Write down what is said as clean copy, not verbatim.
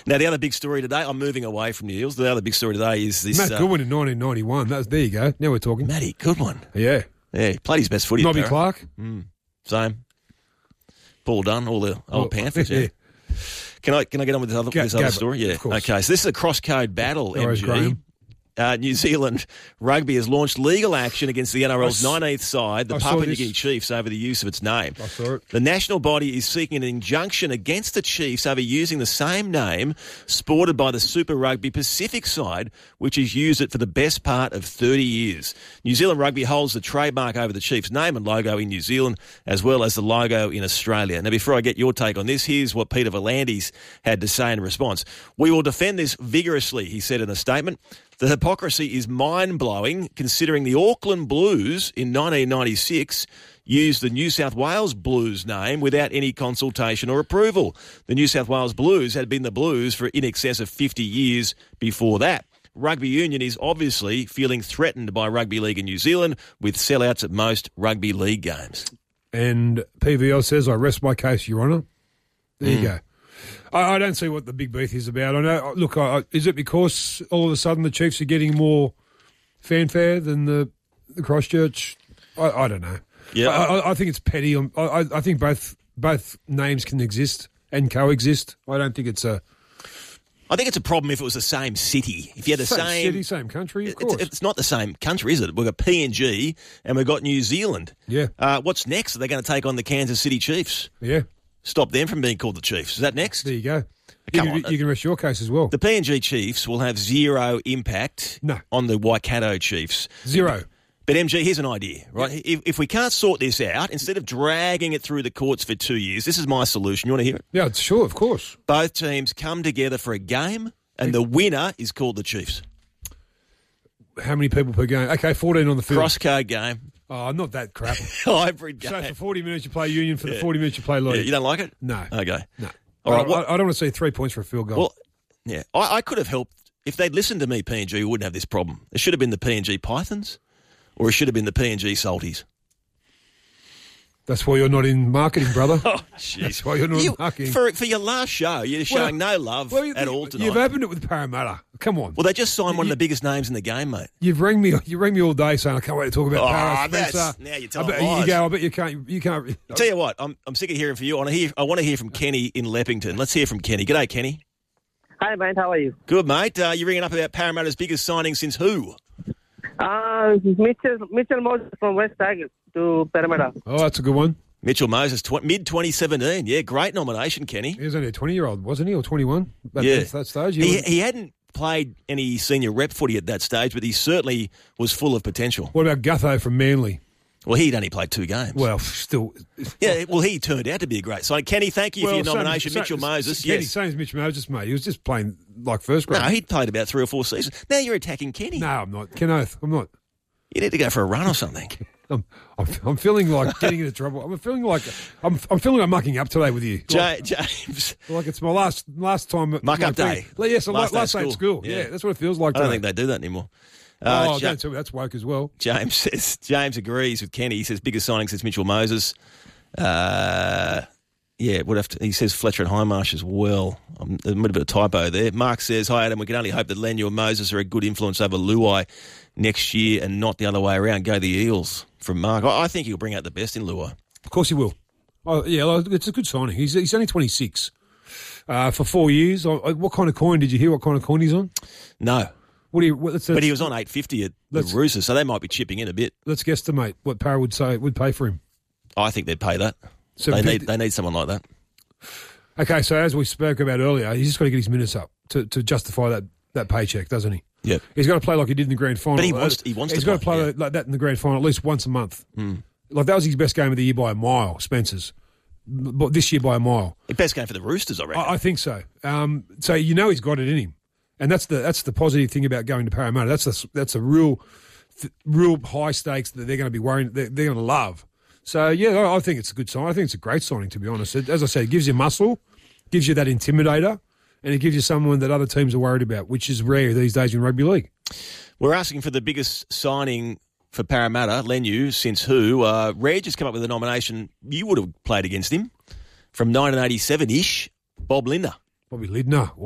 Now, the other big story today, I'm moving away from the Eels. The other big story today is this... Matt Goodwin in 1991. There you go. Now we're talking. Matty Goodwin. Yeah. Yeah, he played his best footy. Nobby Clark. Same. Paul Dunn, all the old Panthers, yeah. Can I get on with this other story? Yeah. Okay, so this is a cross-code battle, MG. New Zealand Rugby has launched legal action against the NRL's 19th side, the Papua New Guinea Chiefs, over the use of its name. I saw it. The national body is seeking an injunction against the Chiefs over using the same name sported by the Super Rugby Pacific side, which has used it for the best part of 30 years. New Zealand Rugby holds the trademark over the Chiefs' name and logo in New Zealand, as well as the logo in Australia. Now, before I get your take on this, here's what Peter V'landys had to say in response. "We will defend this vigorously," he said in a statement. "The hypocrisy is mind-blowing, considering the Auckland Blues in 1996 used the New South Wales Blues name without any consultation or approval. The New South Wales Blues had been the Blues for in excess of 50 years before that. Rugby union is obviously feeling threatened by rugby league in New Zealand with sellouts at most rugby league games." And PVL says, "I rest my case, Your Honour." There you go. I don't see what the big beef is about. I know. Look, is it because all of a sudden the Chiefs are getting more fanfare than the Christchurch? I don't know. Yeah, I think it's petty. I think both names can exist and coexist. I don't think it's a. I think it's a problem if it was the same city. If you had the same city, same country, of course. It's not the same country, is it? We've got PNG and we've got New Zealand. Yeah. What's next? Are they going to take on the Kansas City Chiefs? Yeah. Stop them from being called the Chiefs. Is that next? There you go. You can rest your case as well. The PNG Chiefs will have zero impact on the Waikato Chiefs. Zero. But MG, here's an idea, right? If we can't sort this out, instead of dragging it through the courts for 2 years, this is my solution. You want to hear it? Yeah, sure, of course. Both teams come together for a game, and the winner is called the Chiefs. How many people per game? Okay, 14 on the field. Cross-code game. Oh, not that crap. Hybrid game. So for 40 minutes you play union, for the 40 minutes you play league. Yeah, you don't like it? No. Okay. No. All right. I don't want to see 3 points for a field goal. Well, yeah, I could have helped. If they'd listened to me, PNG, we wouldn't have this problem. It should have been the PNG Pythons, or it should have been the PNG Salties. That's why you're not in marketing, brother. Oh, jeez. That's why you're not in marketing. For your last show, you're showing no love at all tonight. You've opened it with Parramatta. Come on. Well, they just signed one of the biggest names in the game, mate. You rang me all day saying I can't wait to talk about Parramatta. Now you're telling lies. I bet you can't. I'll tell you what, I'm sick of hearing from you. I want to hear from Kenny in Leppington. Let's hear from Kenny. G'day, Kenny. Hi, mate. How are you? Good, mate. You're ringing up about Parramatta's biggest signing since who? Mitchell Moses from West Tigers to Parramatta. Oh, that's a good one. Mitchell Moses, mid-2017. Yeah, great nomination, Kenny. He was only a 20-year-old, wasn't he, or 21 at that stage? He hadn't played any senior rep footy at that stage, but he certainly was full of potential. What about Gutho from Manly? Well, he'd only played 2 games. Well, still. Yeah, well, he turned out to be a great signing. Kenny, thank you for your nomination. Mitchell Moses, Kenny, same as Mitch Moses, mate. He was just playing like first grade. No, he'd played about 3 or 4 seasons. Now you're attacking Kenny. No, I'm not. Ken Oath, I'm not. You need to go for a run or something. I'm feeling like getting into trouble. I'm feeling like mucking up today with you, James. Like it's my last time. Muck up day. Yes, last day at school. Yeah, that's what it feels like. I don't think they do that anymore. Don't tell me that's woke as well. James agrees with Kenny. He says biggest signing since Mitchell Moses. He says Fletcher and Hindmarsh as well. A bit of a typo there. Mark says, "Hi Adam, we can only hope that Lenu and Moses are a good influence over Luai next year and not the other way around. Go the Eels." From Mark. I think he'll bring out the best in Luai. Of course he will. Oh, yeah, it's a good signing. He's only 26 for 4 years. What kind of coin did you hear? What kind of coin he's on? No. But he was on $8.50 at the Roosters, so they might be chipping in a bit. Let's guesstimate what Parra would pay for him. I think they'd pay that. They need someone like that. Okay, so as we spoke about earlier, he's just got to get his minutes up to justify that paycheck, doesn't he? Yep. He's got to play like he did in the grand final. But he wants He's got to play like that in the grand final at least once a month. Like that was his best game of the year by a mile, Spencer's. But this year by a mile. The best game for the Roosters, I reckon. I think so. So he's got it in him. And that's the positive thing about going to Parramatta. That's a real high stakes that they're going to be worrying. They're going to love. So yeah, I think it's a good sign. I think it's a great signing, to be honest. As I said, it gives you muscle, gives you that intimidator, and it gives you someone that other teams are worried about, which is rare these days in rugby league. We're asking for the biggest signing for Parramatta, Lenu, since who? Reg has come up with a nomination. You would have played against him from 1987-ish. Bob Lindner. Bobby Lindner.